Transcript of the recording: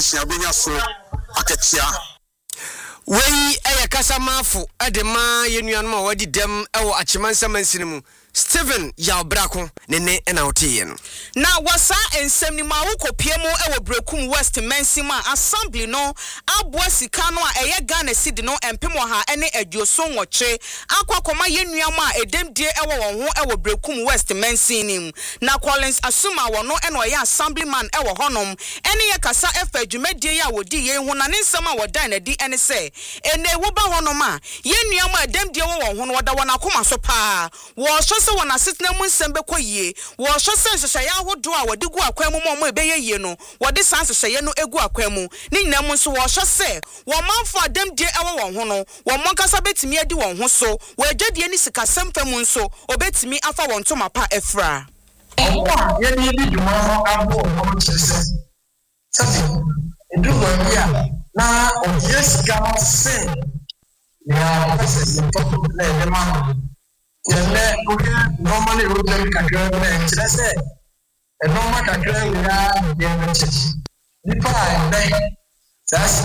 siabenya so akachia Wei eye kasamafu adema yenuanum a wadi dem ewo achimansa mansinimu Steven Yabrako nene ena otiye no na wasa ensem ni ma wokopie mu ewo Brekum West Mensima assembly no abua sika no a eye Ghana cedi no empem ha ene adioso nwoche akwakoma yenuam a edemdie ewo won ho ewo Brekum West Mensinim na Collins Asuma wono ena oye assemblyman ewo honom ene ye kasa efa dwumadie ya wodi ye hu na ne nsem a wodan na di ene se ene wo ba honom a yenuam a edemdie wo won ho no woda wona akoma so pa wo so wana sitna mu nsem be koyie wo so se hyehyɛ ya hodo a wode gu akwan mu mo ebeye yie no wode san hyehyɛ no egu akwan mu ni nyina mu so wo hye se wo manfo adem die ewo won ho no wo monkasa betimi adi won ho so wo agedie ni sika semfa mu nso obetimi afa won to mapa efra ye ni di dwuma ho abo ho kyerese safi edu wa bia na o yes ga se ya pese to na e ma yelle oke normally we take kakra na kyerese e normal kakra we ya dey message nipa na